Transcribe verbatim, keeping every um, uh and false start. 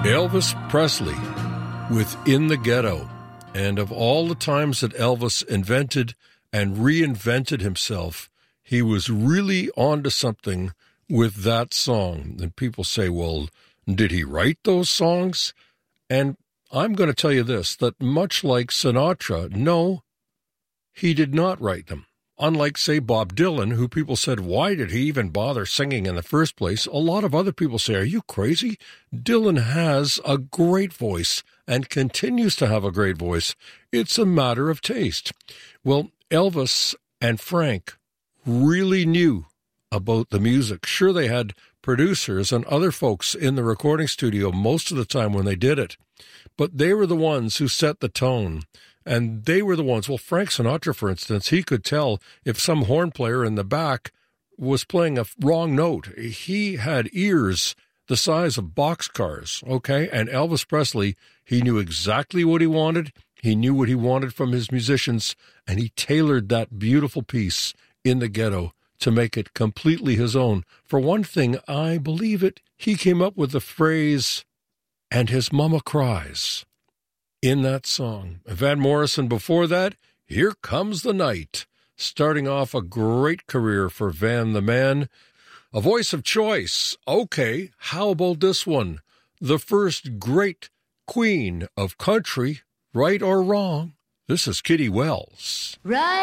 Elvis Presley with In the Ghetto. And of all the times that Elvis invented and reinvented himself, he was really onto something with that song. And people say, well, did he write those songs? And I'm going to tell you this, that much like Sinatra, no, he did not write them. Unlike, say, Bob Dylan, who people said, why did he even bother singing in the first place? A lot of other people say, are you crazy? Dylan has a great voice and continues to have a great voice. It's a matter of taste. Well, Elvis and Frank really knew about the music. Sure, they had producers and other folks in the recording studio most of the time when they did it, but they were the ones who set the tone. And they were the ones, well, Frank Sinatra, for instance, he could tell if some horn player in the back was playing a wrong note. He had ears the size of boxcars, okay? And Elvis Presley, he knew exactly what he wanted. He knew what he wanted from his musicians, and he tailored that beautiful piece, In the Ghetto, to make it completely his own. For one thing, I believe it, he came up with the phrase, and his mama cries, in that song. Van Morrison before that, Here Comes the Night, starting off a great career for Van the Man. A voice of choice. Okay, how about this one? The first great queen of country, right or wrong? This is Kitty Wells. Right.